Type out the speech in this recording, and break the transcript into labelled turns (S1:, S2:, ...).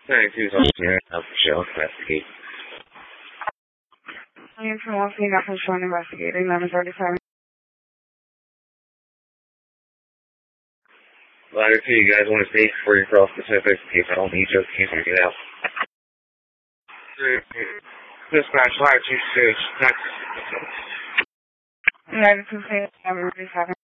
S1: 32 here. Shell investigate.
S2: I'm from Wolfie, not from Sean investigating. 11:37.
S1: Ladder 2, you guys want to stay for yourself specifics in case I don't need you in case I get out. Dispatch, Ladder 2, next.
S2: 11:37.